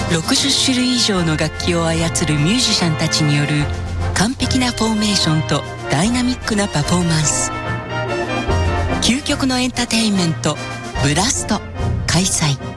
60種類以上の楽器を操るミュージシャンたちによる完璧なフォーメーションとダイナミックなパフォーマンス。究極のエンターテインメントブラスト開催。